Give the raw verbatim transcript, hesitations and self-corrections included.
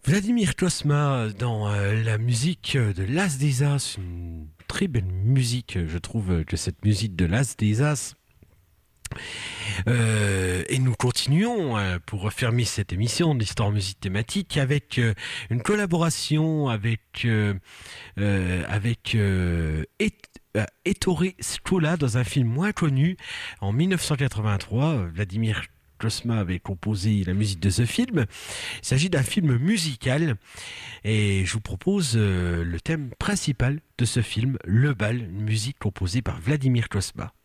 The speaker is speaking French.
Vladimir Cosma dans euh, la musique de l'As des As, une très belle musique, je trouve, que cette musique de l'As des As. Euh, et nous continuons euh, pour refermer cette émission d'Histoire Musique thématique avec euh, une collaboration avec euh, euh, avec euh, Et- euh, Ettore Scola dans un film moins connu en mille neuf cent quatre-vingt-trois. euh, Vladimir Cosma avait composé la musique de ce film. Il s'agit d'un film musical et je vous propose euh, le thème principal de ce film, Le Bal, une musique composée par Vladimir Cosma.